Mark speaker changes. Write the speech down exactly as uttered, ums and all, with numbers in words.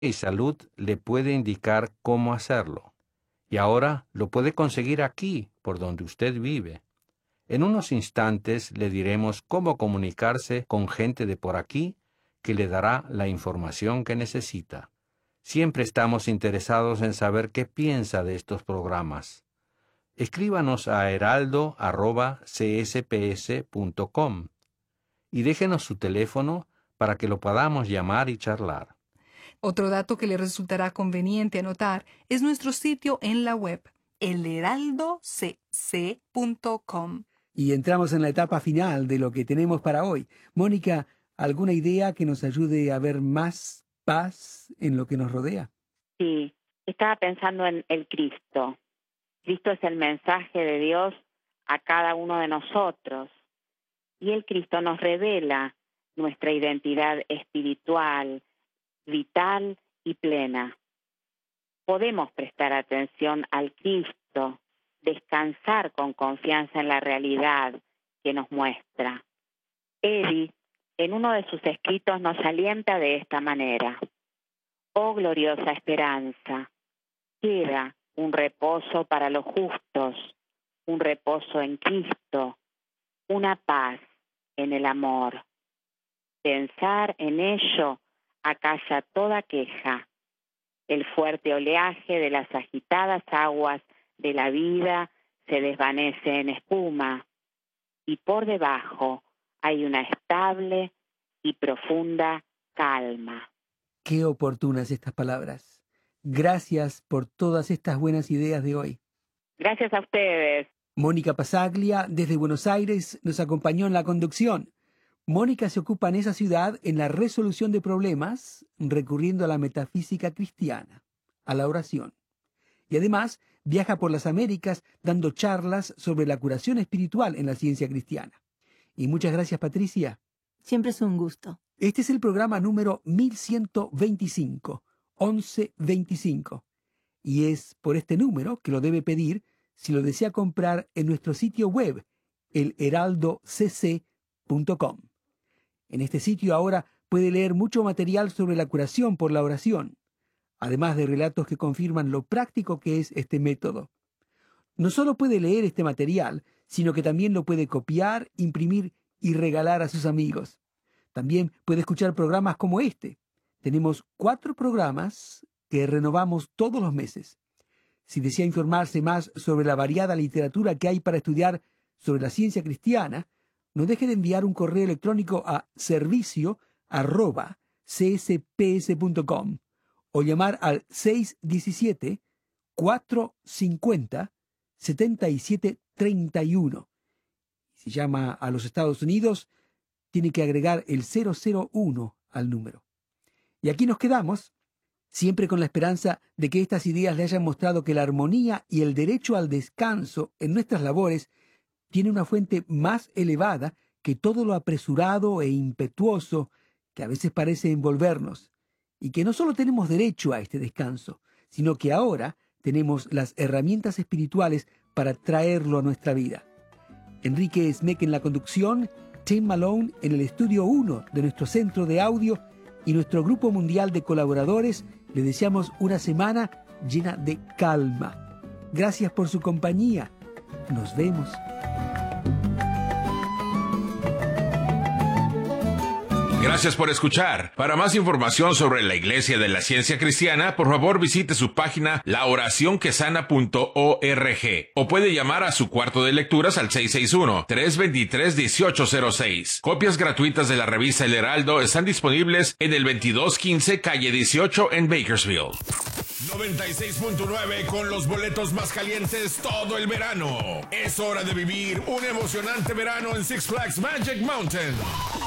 Speaker 1: y Salud le puede indicar cómo hacerlo. Y ahora lo puede conseguir aquí, por donde usted vive. En unos instantes le diremos cómo comunicarse con gente de por aquí que le dará la información que necesita. Siempre estamos interesados en saber qué piensa de estos programas. Escríbanos a heraldo arroba c s p s punto com y déjenos su teléfono para que lo podamos llamar y charlar.
Speaker 2: Otro dato que le resultará conveniente anotar es nuestro sitio en la web, el heraldo c c punto com.
Speaker 3: Y entramos en la etapa final de lo que tenemos para hoy. Mónica, ¿alguna idea que nos ayude a ver más paz en lo que nos rodea?
Speaker 4: Sí, estaba pensando en el Cristo. Cristo es el mensaje de Dios a cada uno de nosotros. Y el Cristo nos revela nuestra identidad espiritual, vital y plena. Podemos prestar atención al Cristo, descansar con confianza en la realidad que nos muestra. Eddie, en uno de sus escritos, nos alienta de esta manera. Oh gloriosa esperanza, queda un reposo para los justos, un reposo en Cristo, una paz en el amor. Pensar en ello acalla toda queja. El fuerte oleaje de las agitadas aguas de la vida se desvanece en espuma y por debajo hay una estable y profunda calma.
Speaker 3: Qué oportunas estas palabras. Gracias por todas estas buenas ideas de hoy.
Speaker 4: Gracias a ustedes.
Speaker 3: Mónica Pasaglia, desde Buenos Aires, nos acompañó en la conducción. Mónica se ocupa en esa ciudad en la resolución de problemas, recurriendo a la metafísica cristiana, a la oración. Y además viaja por las Américas dando charlas sobre la curación espiritual en la ciencia cristiana. Y muchas gracias, Patricia.
Speaker 5: Siempre es un gusto.
Speaker 3: Este es el programa número mil ciento veinticinco, once veinticinco. Y es por este número que lo debe pedir si lo desea comprar en nuestro sitio web, el heraldo c c punto com. En este sitio ahora puede leer mucho material sobre la curación por la oración, además de relatos que confirman lo práctico que es este método. No solo puede leer este material, sino que también lo puede copiar, imprimir y regalar a sus amigos. También puede escuchar programas como este. Tenemos cuatro programas que renovamos todos los meses. Si desea informarse más sobre la variada literatura que hay para estudiar sobre la ciencia cristiana, no deje de enviar un correo electrónico a servicio arroba c s p s punto com o llamar al seis uno siete, cuatro cinco cero, siete siete tres uno. Si llama a los Estados Unidos, tiene que agregar el cero cero uno al número. Y aquí nos quedamos, siempre con la esperanza de que estas ideas le hayan mostrado que la armonía y el derecho al descanso en nuestras labores tiene una fuente más elevada que todo lo apresurado e impetuoso que a veces parece envolvernos, y que no solo tenemos derecho a este descanso, sino que ahora tenemos las herramientas espirituales para traerlo a nuestra vida. Enrique Smeck en la conducción, Tim Malone en el estudio uno de nuestro centro de audio y nuestro grupo mundial de colaboradores, le deseamos una semana llena de calma. Gracias por su compañía. Nos vemos.
Speaker 6: Gracias por escuchar. Para más información sobre la Iglesia de la Ciencia Cristiana, por favor visite su página la oración que sana punto org o puede llamar a su cuarto de lecturas al seis seis uno, tres dos tres, uno ocho cero seis. Copias gratuitas de la revista El Heraldo están disponibles en el veintidós quince calle dieciocho en Bakersfield. noventa y seis punto nueve con los boletos más calientes todo el verano. Es hora de vivir un emocionante verano en Six Flags Magic Mountain.